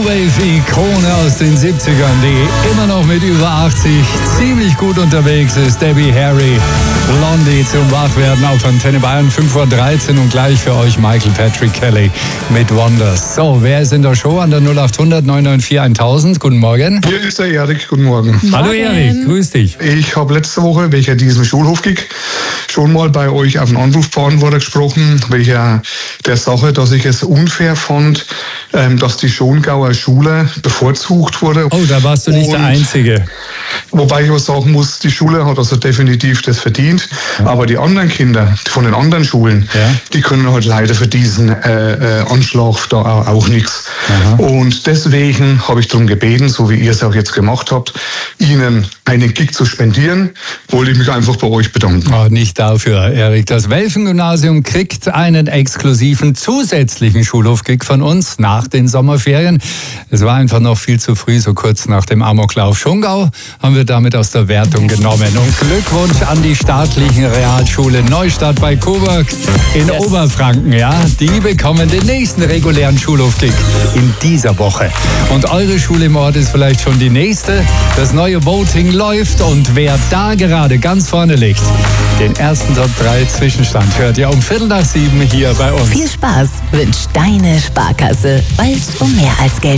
Wave-Ikone aus den 70ern, die immer noch mit über 80 ziemlich gut unterwegs ist. Debbie Harry, Blondie zum Wachwerden auf Antenne Bayern 5:13 Uhr und gleich für euch Michael Patrick Kelly mit Wonders. So, wer ist in der Show an der 0800 994 1000? Guten Morgen. Hier ist der Erik, guten Morgen. Hallo Erik, grüß dich. Ich habe letzte Woche wegen diesem Schulhofgig schon mal bei euch auf den Anrufbeantworter gesprochen, wegen der Sache, dass ich es unfair fand, dass die Schongauer Schule bevorzugt wurde. Oh, da warst du nicht der Einzige. Wobei ich was sagen muss, die Schule hat also definitiv das verdient, aber die anderen Kinder von den anderen Schulen, die können halt leider für diesen Anschlag da auch nichts. Und deswegen habe ich darum gebeten, so wie ihr es auch jetzt gemacht habt, Ihnen einen Gig zu spendieren, wollte ich mich einfach bei euch bedanken. Oh, nicht dafür, Erik. Das Welfen-Gymnasium kriegt einen exklusiven zusätzlichen Schulhof-Gig von uns nach den Sommerferien. Es war einfach noch viel zu früh, so kurz nach dem Amoklauf Schongau haben wir damit aus der Wertung genommen. Und Glückwunsch an die staatlichen Realschule Neustadt bei Coburg in Oberfranken. Ja, die bekommen den nächsten regulären Schulhof-Gig in dieser Woche. Und eure Schule im Ort ist vielleicht schon die nächste. Das neue Voting läuft und wer da gerade ganz vorne liegt, den ersten Top 3 Zwischenstand hört ihr um 6:45 hier bei uns. Viel Spaß wünscht deine Sparkasse, weil es um mehr als Geld